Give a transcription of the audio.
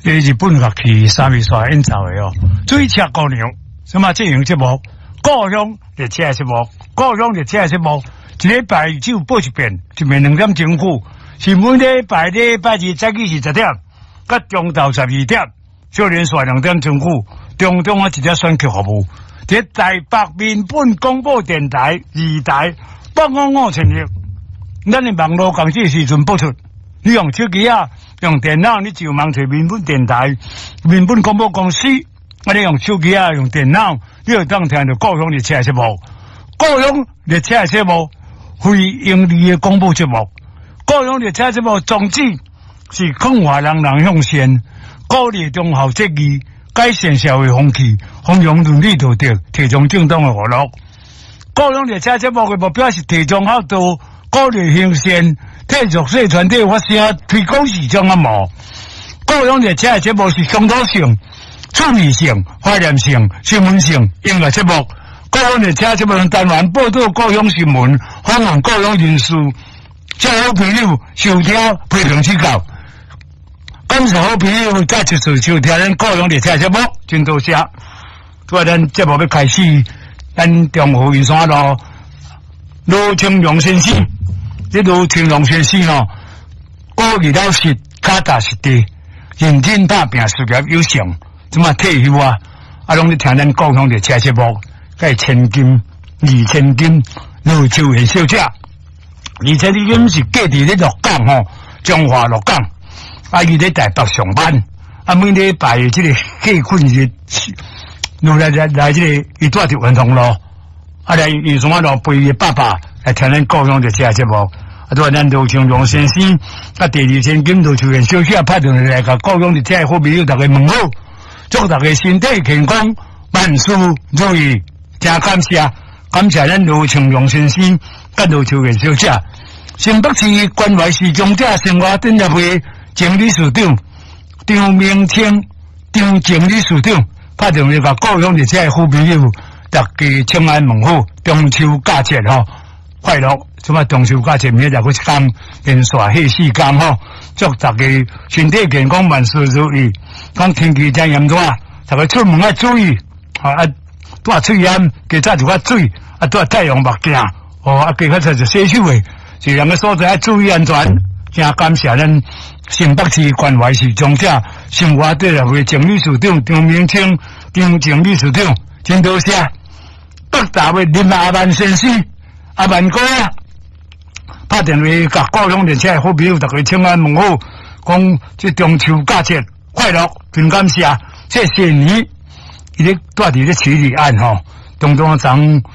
日本乐器3月耍演奏的哦，水车姑娘，什么这样节目？故乡列车节目，故乡列车节目，一礼拜只有播一遍，一遍2点钟久，是每礼拜日早起是10点，甲中昼12点，少年耍2点钟久，中一只选曲服务，伫台北民本广播电台2台85576，咱的网络讲这时阵播出。你用手机啊，用电脑，你就网找民本电台、民本广播公司。啊，你用手机啊，用电脑，你就当听到故乡列车节目。故乡列车节目非盈利的广播节目。故乡列车节目宗旨是抗华人向善，鼓励忠孝节义，改善社会风气，弘扬伦理道德，提倡正当的娱乐。故乡列车节目的目标是提倡孝道，鼓励向善。替弱势团体发声，推广市场啊毛。故乡列车节目是乡土性、趣味性、怀念性、新闻性音乐节目。故乡列车节目单元报道故乡新闻，访问故乡人士，叫好朋友收听批评指教。感谢好朋友再一次收听咱故乡列车节目，真多谢。在咱节目要开始，咱中华云山路罗清荣先生。这罗青龙先生哦，古语老实，脚踏实地，认真打拼，事业有成，怎么退休啊？拢咧听咱故乡列车节目，甲千金、2000金、罗秋元小姐，2000金是隔伫咧鹿港吼，中华鹿港，伊咧台北上班，每礼拜这个假困日，来这个伊住伫文通路，来云山路陪伊爸爸来听咱故乡列车节目。对咱罗青龙先生，甲第2000金罗秋元小姐拍电话来，甲故乡列车好朋友大家问好，祝大家身体健康，万事如意，真感谢，感谢咱罗青龙先生甲罗秋元小姐。新北市关怀市长者生活展览会前理事长张明清、张前理事长拍电话甲故乡列车好朋友大家请安问好，中秋佳节吼快乐！什么中秋佳节明日再过一天，连续贺4天吼，祝大家身体健康，万事如意。讲天气真炎热，大家出门要注意，带嘴烟，加早就较水，带太阳目镜，加较就洗手的，是两个所在要注意安全。真感谢咱新北市关怀市长者生活展览会前理事长张明清、张前理事长，真多谢。北大的林阿万先生、阿万哥啊！拍电话甲故乡列车好朋友大家请安问好，讲这中秋佳节快乐，真感谢。这些年伊咧住伫咧7里岸吼，东东长。